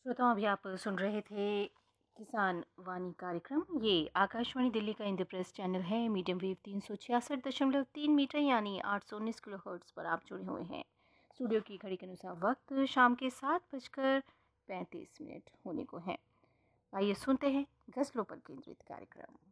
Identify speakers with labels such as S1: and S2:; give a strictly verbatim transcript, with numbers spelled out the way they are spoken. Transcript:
S1: श्रोताओं, अभी आप सुन रहे थे किसान वाणी कार्यक्रम। ये आकाशवाणी दिल्ली का इंद्रप्रस्थ चैनल है। मीडियम वेव तीन सौ छियासठ दशमलव तीन मीटर यानी आठ सौ उन्नीस किलो हर्ट्स पर आप जुड़े हुए हैं। स्टूडियो की घड़ी के अनुसार वक्त शाम के सात बजकर पैंतीस मिनट होने को है। आइए सुनते हैं गज़लों पर केंद्रित कार्यक्रम।